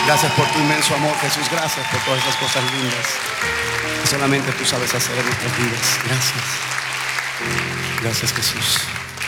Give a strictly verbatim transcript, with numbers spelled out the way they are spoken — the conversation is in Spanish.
Gracias por tu inmenso amor, Jesús. Gracias por todas esas cosas lindas que solamente tú sabes hacer en nuestras vidas. Gracias. Gracias, Jesús.